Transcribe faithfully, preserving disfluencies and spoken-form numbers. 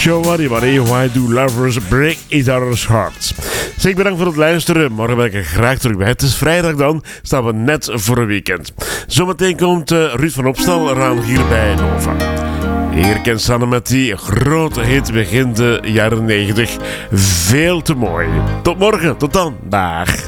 Show Money Money, Why Do Lovers Break Each Other's Hearts. Zeg, bedankt voor het luisteren. Morgen ben ik er graag terug bij. Het is vrijdag dan, staan we net voor een weekend. Zometeen komt uh, Ruud van Opstal eraan hier bij Nova. Hier kent Sanne met die grote hit begin de jaren negentig. Veel te mooi. Tot morgen, tot dan. Dag.